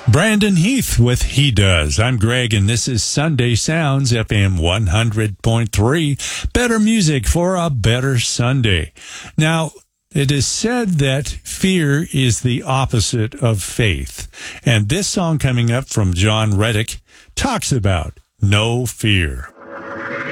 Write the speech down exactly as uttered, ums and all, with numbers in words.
Brandon Heath with He Does. I'm Greg, and this is Sunday Sounds, F M one hundred point three. Better music for a better Sunday. Now, it is said that fear is the opposite of faith. And this song coming up from John Reddick talks about no fear.